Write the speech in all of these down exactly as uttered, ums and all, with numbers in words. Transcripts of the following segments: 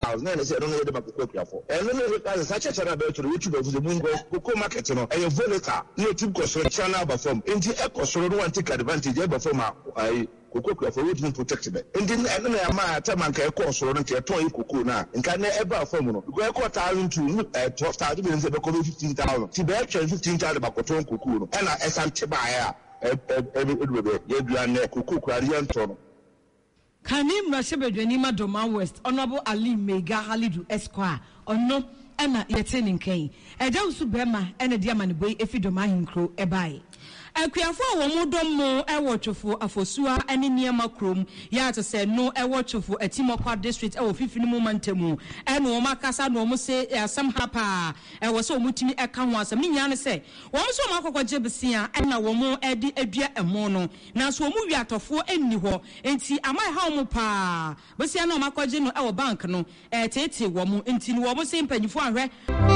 thousand. And they say, I don't know the Macoquia for. And then there's such a channel about the YouTube of the moon cocoa market, and your volatile, no two cost channel perform. In the echo, so don't want to take advantage of from I. Cocoa for which protected. And then I tell my course or into a toy cocoa now, and can never form. Go a thousand to uh, twelve thousand and the fifteen thousand. Tibet fifteen thousand about cotton cocoa, and I as I'm Tibaya, every cocoa, Quarian. Kanim Rashabedwenima Doma West, Honorable Ali Mega Halidu Esquire, or no, Emma Yetenin Kane, a down Subema, and a diamond boy if you don't mind crow a buy. Akuafo womo mo e watchfo afosua ene niema krom ya to say no e watchfo Atimokwa district e wo fifini momantemu e no makasa no mo se asam hapa e wo se omutimi e ka ho asam ni nya ne se wo mo so makokwaje besia e na wo mo e di adua emo no na so omu wiatofo enni ho enti amai ha mo pa besia na makwaje no e wo bank no e tete wo mo enti ni wo mo se mpanyifo ahwe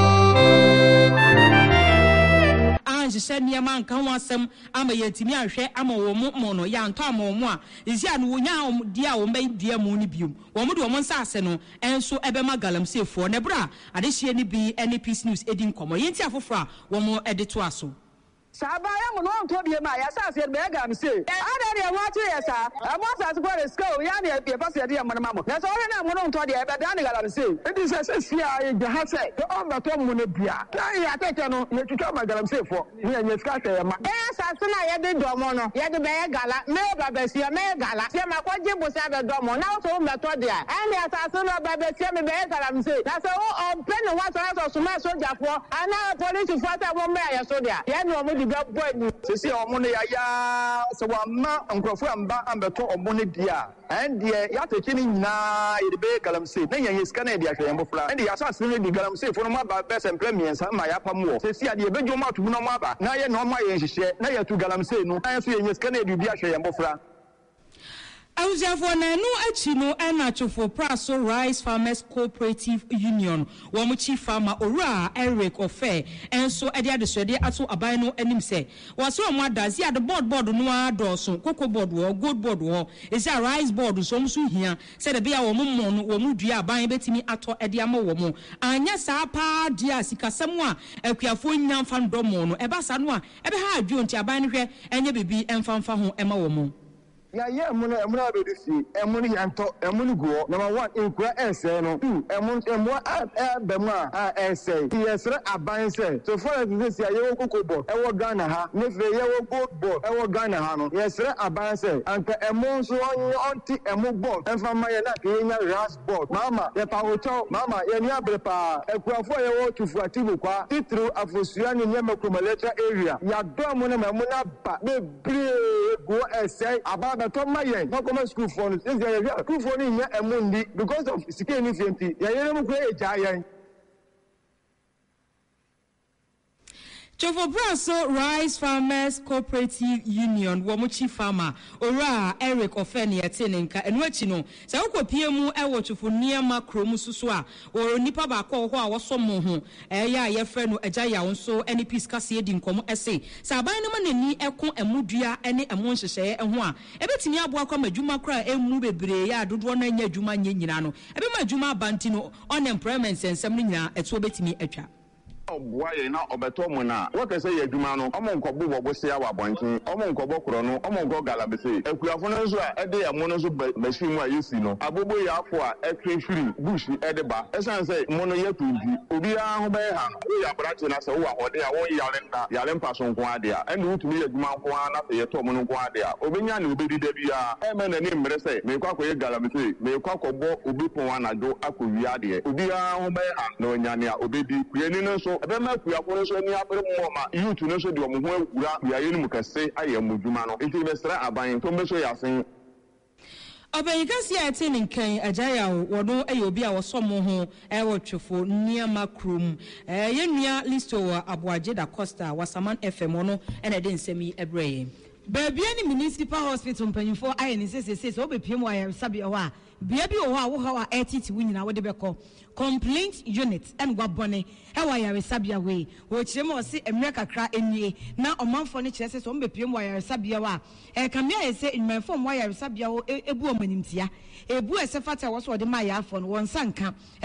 Ange said near man can want some ama yetimi ahwe ama wo mo mo no ya nto ama wo a isi anu wo nya dia wo mai dia mo ni biom wo mo de wo nsase no enso ebema galamsefo ne bra ade hie ni bi N P S news edin komo yenti afofra wo mo edito aso Sabaya mo no to bi ma ya sa se be ga mi se ada de wa ti yesa e mo sa ko re sko ya ne e pa se de mo na mo na so re na mo no to de e be da ne ga mi se e di se se sia e ga ha se e o ba to mo ne bia na ya tete no ye tutu ma ga mi se fo ni ya nye ska se ma e sa so na ye de do mo no ye de be gala me ba be sia me gala se ma ko je bo se be do mo na so me to de e ne sa so no ba be sia me be ga mi se na so o pe no wa so so ma so ja fo ana police fo ta mo me ya so de ye no mo boy sisi omo ya ya so wa ma nkrofo amba ambeto omo ne dia and dia ya te kini nyina ye be galamse na yan yeska na dia hwe mbofra and ya asase ne di galamse fo no ma ba best employment ma ya pam wo sisi ade be dwo ma to no ma ba na ye no ma ye nhihye na ye tu galamse no na so ye yeska na di bia hwe mbofra Awuziafo na enu achi no ena chofo Praso Rice Farmers Cooperative Union wo mu chief farmer Ora Eric Ofe enso ede adesode ato aban no anim se waso mo adazi ade board board no adoso cocoa board wo gold board wo ezi rice board so mso hia se de bia wo mo mo no wo mu dua aban betimi ato ede ama wo mo anya sa pa dia sikasam a akuafo nyamfa ndomo no eba sa no a ebe ha adwo nti aban no hwe enye bibi emfamfa ho ema wo mo ya ye emuna emuna be di si emuni yanto emuni go number one inkura ese no two emun emu a be mu a ese yesre aban se so for this year ye cocoa board e wo Ghana ha ne fe ye wo gold board e wo Ghana ha no yesre aban se anka emu so onti emu board enfa ma ye na ke nya rice board mama ye pa hoto mama ye ni abrepa ekuafo ye wo tufu atibu kwa titru afosua ni nyema kumaletra area ya do mu na mu na ba be bre go ese aba to maye no come school for no is there school for ni nya emundi because of sikeni fienti ya yere mu ko e ja yan Chofo Praso Rice Farmers Cooperative Union wo mu chief farmer Ora Eric Ofeni etenenka enu achi no se ukopie mu e wo chofo niema krom susu a wo nipa ba ko ho a wo so mo ho e ya ye frɛ no agya ya wonso N P S kase edi nkomo ese sa aban no manani eko emudua ene emo nhyehyɛ e ho a ebetimi aboa kwa madwuma kra emu bebre ya dodo no anya adwuma nye nyina no ebe ma adwuma abanti no unemployment sensem no nyina eto betimi atwa Boy na obeto mu na what say adwuma no omo nkobo bobo se ya wabonkin omo nkobo kro no omo nko galabese akuafo no so a ede amo no so machine mu ayesi no abobo ya afo a ekrefiri bush ede ba esan say mo no yetunti obi a ho be ha no ya brache na se wo ahode a wo yale nda yale mpaso nko ade a ene utumi adwuma nko na se yeto mo no nko ade a obenya na obedi da bia e me na ni mmere say me kwa koye galabese me kwa kobo obi pon anado akowi ade obi a ho be ha na onyane a obedi kuyeni no so ebe ma kuafo so ni abere mo ma youth no so de omo ho awura ya ye mu kase ayamudwuma no enti be sra aban to me so yasen Obeyika si ati nkan agaya wodo eyobi a wosomo ho e wotwefo niema krom eh yenua listo aboaje da Costa Wasaman F M no ene de nsemi ebreye baby any municipal hospital mpanyfo aye ni sesese so obepiem wa ya sabi ho a bia bi ho a wo ha a etiti wunyina wo de beko complaint unit and gwabone e wa ya sabia we wo kirem o se emre kakra enie na omanfo ne kire se so mbepiem wa ya sabia wa e kamia ye se nmanfo mo ya sabia wo ebu omanimtia ebu esefata wo so de ma ya afo no won sanka